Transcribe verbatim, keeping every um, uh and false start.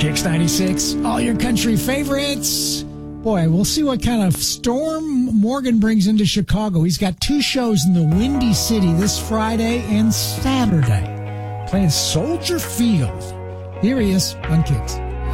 Kicks ninety-six, all your country favorites. Boy, we'll see what kind of storm Morgan brings into Chicago. He's got two shows in the Windy City this Friday and Saturday, playing Soldier Field. Here he is on Kicks.